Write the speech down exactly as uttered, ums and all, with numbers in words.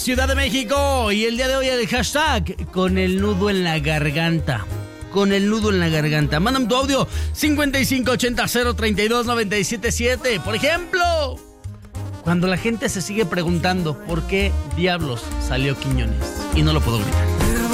Ciudad de México, y el día de hoy el hashtag con el nudo en la garganta. Con el nudo en la garganta. Mándame tu audio cincuenta y cinco ochenta cero treinta y dos noventa y siete siete. Por ejemplo, cuando la gente se sigue preguntando por qué diablos salió Quiñones y no lo puedo gritar.